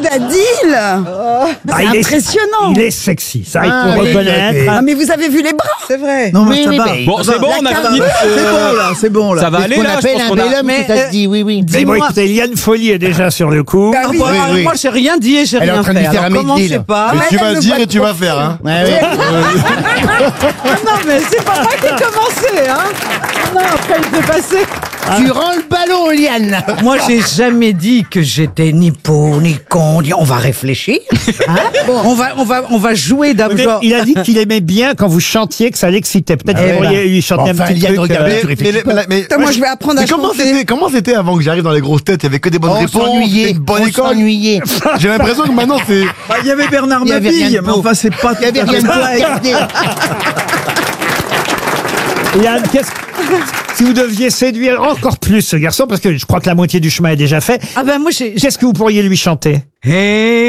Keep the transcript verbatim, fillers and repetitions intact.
Adil. Ah, C'est il est- impressionnant. Il est sexy, ça il Ah, faut oui, reconnaître. Ah, mais vous avez vu les bras. C'est vrai. Non, mais Oui, ça oui, va. mais- Bon, c'est bon, on a La fini. C'est bon là, c'est bon là. Ça va C'est aller ce qu'on là, je appelle pense un qu'on bel a. homme, Mais, ça euh, se dit, oui, oui. Mais bon, Dis-moi. écoutez, Liane Folly est déjà sur le coup. Ah oui. Bon, Oui, alors, oui. moi j'ai rien dit et j'ai Elle est rien en train de fait. lui faire Alors un commencez midi, là. pas. Mais Ouais, tu elle vas me dire voit et tu trop vas faire, hein. Ouais, ouais. Ah non mais c'est pas moi qui ai commencé hein. Non après il s'est passé. Tu rends le ballon, Liane. Moi j'ai jamais dit que j'étais ni pauvre ni con. On va réfléchir. Hein bon, on va on va on va jouer Vous d'abord. avez- Il a dit qu'il aimait bien quand vous chantiez, que ça l'excitait. Peut-être Ah que ouais, vous pourriez là. lui chanter Bon, un enfin, petit Liane, truc. regarde, euh, tu réfléchis Mais, pas. mais, mais- Putain, moi, je vais apprendre à mais comment chanter. c'était, comment c'était avant que j'arrive dans les grosses têtes? Il y avait que des bonnes On réponses, s'ennuyait, c'était une bonne on école. s'ennuyait. J'ai l'impression que maintenant c'est. Bah, il y avait Bernard Il y avait rien Mabille, de mais beau. enfin c'est pas. Il y avait rien de beau, regardez. Liane, qu'est-ce si vous deviez séduire encore plus ce garçon, parce que je crois que la moitié du chemin est déjà fait, Ah ben moi j'ai. qu'est-ce que vous pourriez lui chanter? Hey.